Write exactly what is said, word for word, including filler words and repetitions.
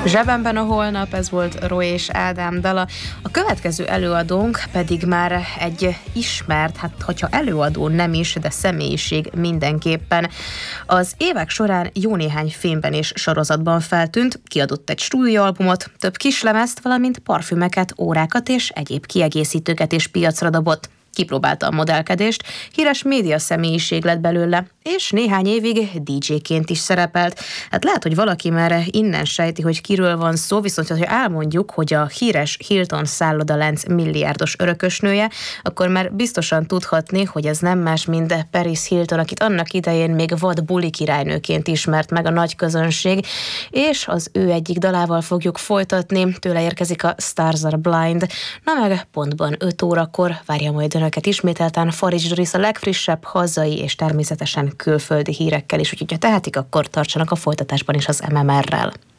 Zsebemben a holnap, ez volt Roy és Ádám dala. A következő előadónk pedig már egy ismert, hát hogyha előadó nem is, de személyiség mindenképpen. Az évek során jó néhány filmben és sorozatban feltűnt, kiadott egy stúdióalbumot, több kislemezt, valamint parfümeket, órákat és egyéb kiegészítőket is piacra dobott. Kipróbálta a modellkedést, híres média személyiség lett belőle, és néhány évig dé dzséként is szerepelt. Hát lehet, hogy valaki már innen sejti, hogy kiről van szó, viszont ha elmondjuk, hogy a híres Hilton szállodalánc milliárdos örökösnője, akkor már biztosan tudhatni, hogy ez nem más, mint Paris Hilton, akit annak idején még vad buli királynőként ismert meg a nagy közönség, és az ő egyik dalával fogjuk folytatni, tőle érkezik a Stars Are Blind. Na meg pontban öt órakor várja majd önöket ismételten Farics Doris a legfrissebb hazai és természetesen külföldi hírekkel is, úgyhogy ha tehetik, akkor tartsanak a folytatásban is az em em er-rel.